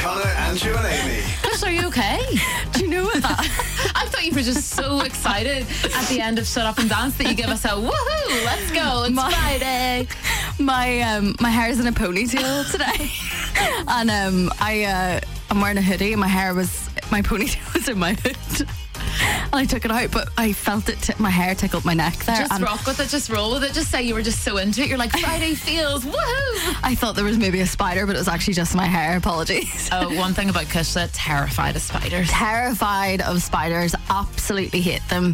Connor, Andrew and Amy. Gosh, are you okay? Do you know what that? I thought you were just so excited at the end of Shut Up and Dance that you give us a woohoo, let's go, it's Friday. My hair is in a ponytail today, and I'm wearing a hoodie, and my ponytail was in my hood. And I took it out, but I felt it. My hair tickled my neck there. Just and rock with it, just roll with it. Just say you were just so into it. You're like, Friday feels, woohoo! I thought there was maybe a spider, but it was actually just my hair. Apologies. Oh, one thing about Kushla, terrified of spiders. Terrified of spiders, absolutely hate them.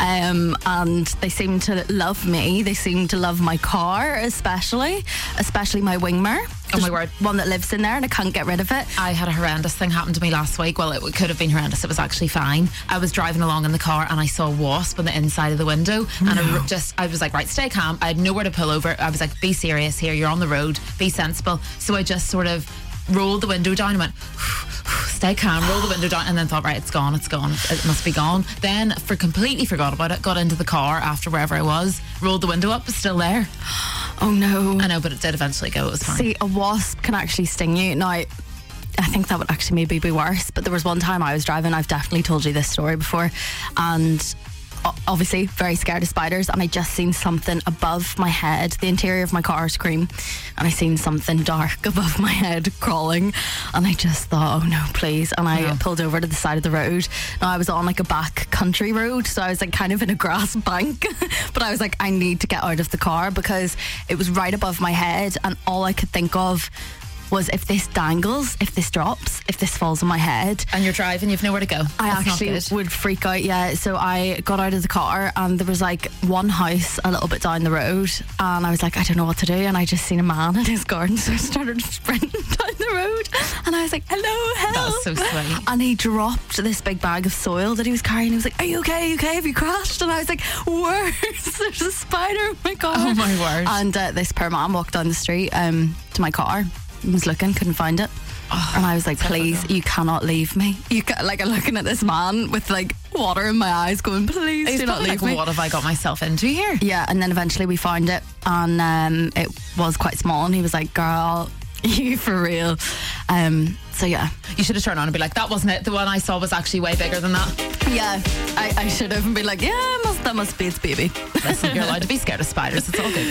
And they seem to love me. They seem to love my car, especially my wingmer. Oh my word. One that lives in there and I can't get rid of it. I had a horrendous thing happen to me last week. Well, it could have been horrendous. It was actually fine. I was driving along in the car and I saw a wasp on the inside of the window. And I was like, right, stay calm. I had nowhere to pull over. I was like, be serious here. You're on the road. Be sensible. So I just sort of rolled the window down and went, stay calm, roll the window down, and then thought, right, it's gone, it must be gone. Then completely forgot about it, got into the car after wherever I was, rolled the window up, it's still there. Oh no. I know, but it did eventually go, it was fine. See, a wasp can actually sting you. Now, I think that would actually maybe be worse, but there was one time I was driving, I've definitely told you this story before, and obviously very scared of spiders, and I just seen something above my head. The interior of my car is cream, and I seen something dark above my head crawling, and I just thought, oh no, please. And I pulled over to the side of the road. Now I was on like a back country road, so I was like kind of in a grass bank but I was like, I need to get out of the car because it was right above my head, and all I could think of was, if this dangles, if this drops, if this falls on my head. And you're driving, you've nowhere to go. I actually would freak out, yeah. So I got out of the car and there was like one house a little bit down the road, and I was like, I don't know what to do, and I just seen a man in his garden, so I started sprinting down the road, and I was like, hello, help. That was so sweet. And he dropped this big bag of soil that he was carrying. He was like, are you okay? Are you okay? Have you crashed? And I was like, worse, there's a spider in my car. Oh my word. And this poor man walked down the street to my car, was looking, couldn't find it. And I was like, please, you cannot leave me. I'm looking at this man with like water in my eyes going, please do not leave me. What have I got myself into here? Yeah, and then eventually we found it, and it was quite small, and he was like, girl, you for real. So yeah, you should have turned on and be like, that wasn't it, the one I saw was actually way bigger than that. Yeah, I should have, and be like, yeah, that must be its baby. Listen, you're allowed to be scared of spiders, it's all good.